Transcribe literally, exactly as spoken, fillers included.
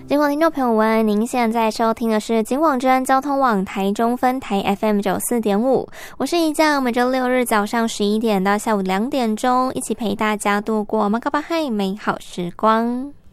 金广听众朋友们，您现在收听的是金广之声交通网台中分台 F M 九十四点五，我是怡酱，每周六日早上十一点到下午两点钟，一起陪大家度过马卡巴嗨美好时光。